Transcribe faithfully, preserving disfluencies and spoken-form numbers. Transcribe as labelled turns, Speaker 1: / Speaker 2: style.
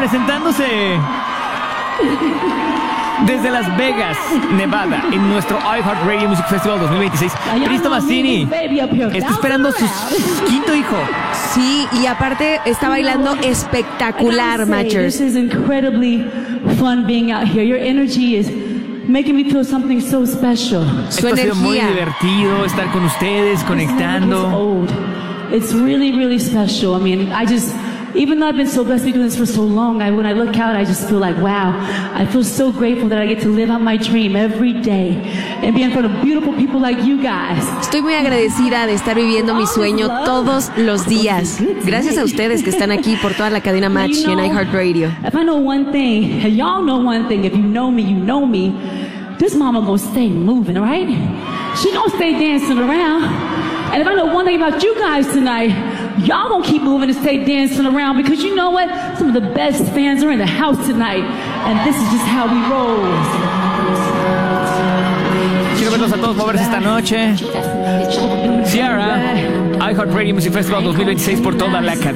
Speaker 1: presentándose desde Las Vegas, Nevada, en nuestro iHeartRadio Music Festival dos mil veintiséis. Cristo Massini está esperando a su quinto hijo.
Speaker 2: Sí, y aparte está bailando espectacular, Matchers.
Speaker 3: This is incredibly fun being out here. Your energy is making me feel something so special.
Speaker 1: Esto ha sido muy divertido estar con ustedes, conectando.
Speaker 3: It's really, really special. I mean, I just, even though I've been so blessed to be doing this for so long, I, when I look out, I just feel like, wow, I feel so grateful that I get to live out my dream every day and be in front of beautiful people like you guys.
Speaker 2: Estoy muy agradecida de estar viviendo mi sueño todos los días. Gracias a ustedes que están aquí por toda la cadena Match y en iHeartRadio.
Speaker 3: If I know one thing, and y'all know one thing, if you know me, you know me, this mama gonna stay moving, right? She gonna stay dancing around. And if I know one thing about you guys tonight, y'all gonna keep moving and stay dancing around, because you know what? Some of the best fans are in the house tonight, and this is just how we roll.
Speaker 1: Quiero verlos a todos moverse esta noche. Ciara, iHeartRadio Music Festival dos mil veintiséis por toda la cadena.